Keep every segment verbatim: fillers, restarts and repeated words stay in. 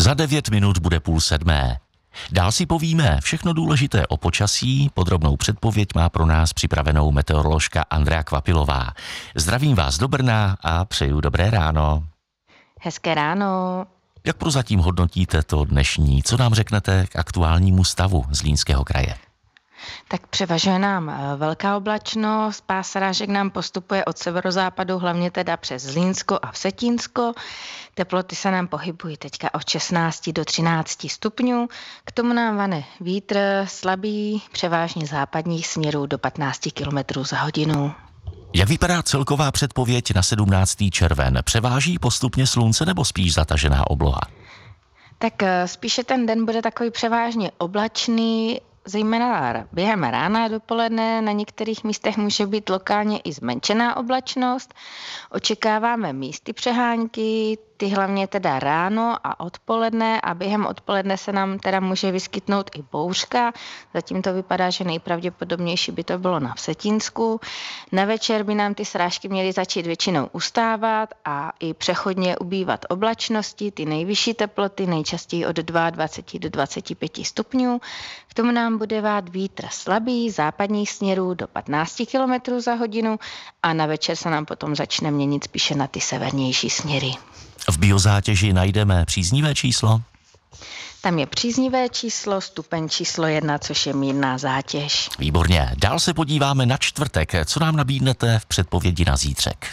Za devět minut bude půl sedmé. Dál si povíme všechno důležité o počasí, podrobnou předpověď má pro nás připravenou meteoroložka Andrea Kvapilová. Zdravím vás do Brna a přeju dobré ráno. Hezké ráno. Jak prozatím hodnotíte to dnešní? Co nám řeknete k aktuálnímu stavu Zlínského kraje? Tak převažuje nám velká oblačnost, pás srážek nám postupuje od severozápadu, hlavně teda přes Zlínsko a Vsetínsko. Teploty se nám pohybují teďka od šestnáct do třináct stupňů. K tomu nám vane vítr slabý, převážně západních směrů do patnáct kilometrů za hodinu. Jak vypadá celková předpověď na sedmnáctý červen? Převáží postupně slunce nebo spíš zatažená obloha? Tak spíše ten den bude takový převážně oblačný, zejména během rána a dopoledne na některých místech může být lokálně i zmenšená oblačnost. Očekáváme místy přehánky, ty hlavně teda ráno a odpoledne a během odpoledne se nám teda může vyskytnout i bouřka. Zatím to vypadá, že nejpravděpodobnější by to bylo na Vsetínsku. Na večer by nám ty srážky měly začít většinou ustávat a i přechodně ubývat oblačnosti, ty nejvyšší teploty, nejčastěji od dvacet dva do dvaceti pěti stupňů. K tomu nám bude vát vítr slabý, západních směrů do patnáct kilometrů za hodinu a na večer se nám potom začne měnit spíše na ty severnější směry. V biozátěži najdeme příznivé číslo? Tam je příznivé číslo, stupeň číslo jedna, což je mírná zátěž. Výborně. Dál se podíváme na čtvrtek. Co nám nabídnete v předpovědi na zítřek?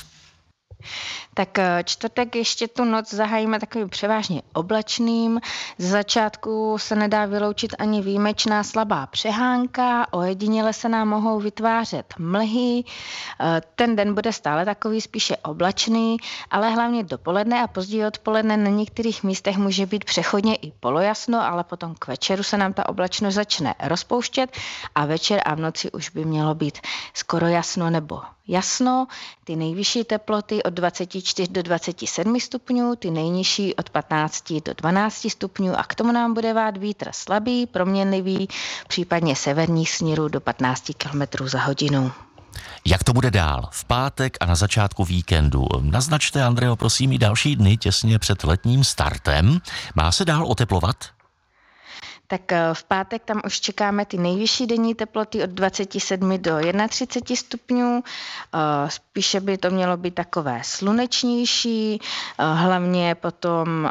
Tak čtvrtek ještě tu noc zahájíme takovým převážně oblačným. Z začátku se nedá vyloučit ani výjimečná slabá přehánka, ojediněle se nám mohou vytvářet mlhy. Ten den bude stále takový spíše oblačný, ale hlavně dopoledne a později odpoledne na některých místech může být přechodně i polojasno, ale potom k večeru se nám ta oblačnost začne rozpouštět a večer a v noci už by mělo být skoro jasno nebo jasno. Ty nejvyšší teploty od dvacet čtyři do dvaceti sedmi stupňů, ty nejnižší od patnácti do dvanácti stupňů a k tomu nám bude vát vítr slabý, proměnlivý, případně severních směrů do patnácti kilometrů za hodinu. Jak to bude dál? V pátek a na začátku víkendu. Naznačte, Andreo, prosím, i další dny těsně před letním startem. Má se dál oteplovat? Tak v pátek tam už čekáme ty nejvyšší denní teploty od dvacet sedm do třicet jedna stupňů. Spíše by to mělo být takové slunečnější, hlavně potom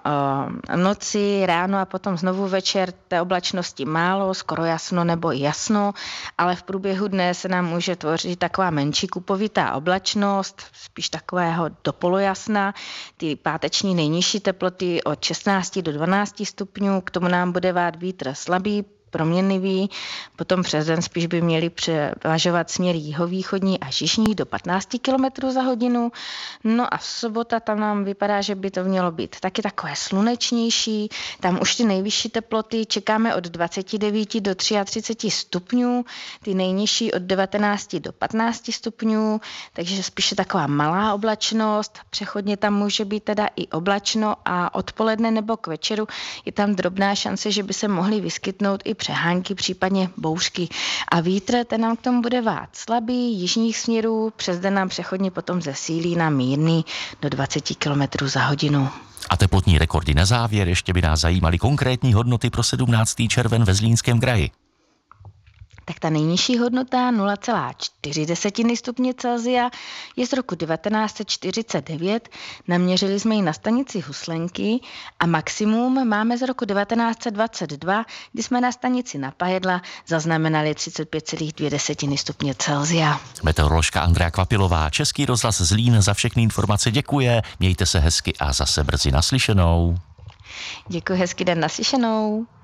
noci, ráno a potom znovu večer té oblačnosti málo, skoro jasno nebo jasno, ale v průběhu dne se nám může tvořit taková menší kupovitá oblačnost, spíš takového dopolojasna. Ty páteční nejnižší teploty od šestnáct do dvanácti stupňů, k tomu nám bude vát vítr slabý, proměnlivý, potom přes den spíš by měli převažovat směr jihovýchodní až jižní do patnácti kilometrů za hodinu. No a v sobota tam nám vypadá, že by to mělo být taky takové slunečnější. Tam už ty nejvyšší teploty čekáme od dvacet devět do třicet tři stupňů, ty nejnižší od devatenáct do patnácti stupňů, takže spíše taková malá oblačnost. Přechodně tam může být teda i oblačno a odpoledne nebo k večeru je tam drobná šance, že by se mohly vyskytnout i přehánky, případně bouřky. A vítr, ten nám k tomu bude vát slabý, jižních směrů, přes den nám přechodně potom zesílí na mírný do dvacet kilometrů za hodinu. A teplotní rekordy na závěr, ještě by nás zajímaly konkrétní hodnoty pro sedmnáctý červen ve Zlínském kraji. Tak ta nejnižší hodnota nula celá čtyři stupně Celsia je z roku devatenáct set čtyřicet devět, naměřili jsme ji na stanici Huslenky a maximum máme z roku devatenáct set dvacet dva, kdy jsme na stanici Napajedla zaznamenali třicet pět celá dvě stupně Celsia. Meteoroložka Andrea Kvapilová, Český rozhlas Zlín, za všechny informace děkuje, mějte se hezky a zase brzy naslyšenou. Děkuji, hezký den, naslyšenou.